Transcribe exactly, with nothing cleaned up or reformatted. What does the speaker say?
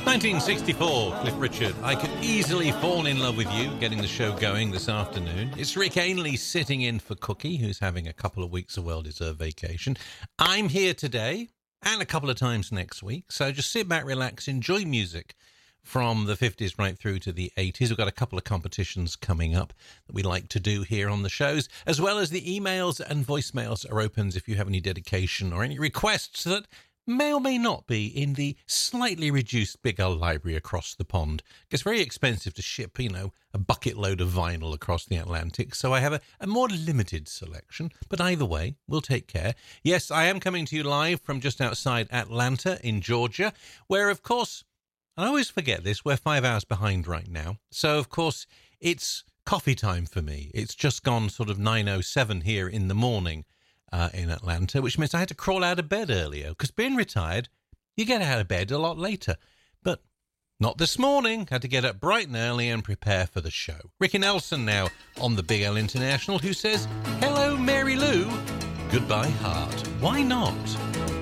nineteen sixty-four, Cliff Richard. I could easily fall in love with you, getting the show going this afternoon. It's Rick Ainley sitting in for Cookie, who's having a couple of weeks of well-deserved vacation. I'm here today and a couple of times next week, so just sit back, relax, enjoy music from the fifties right through to the eighties. We've got a couple of competitions coming up that we like to do here on the shows, as well as the emails and voicemails are open if you have any dedication or any requests that may or may not be in the slightly reduced Big L library across the pond. It's very expensive to ship, you know, a bucket load of vinyl across the Atlantic, so I have a, a more limited selection, but either way, we'll take care. Yes, I am coming to you live from just outside Atlanta in Georgia, where, of course, I always forget this, we're five hours behind right now, so, of course, it's coffee time for me. It's just gone sort of nine oh seven here in the morning. Uh, in Atlanta, which means I had to crawl out of bed earlier, because being retired, you get out of bed a lot later. But not this morning. Had to get up bright and early and prepare for the show. Ricky Nelson now on the Big L International, who says, "Hello, Mary Lou. Goodbye, heart. Why not?"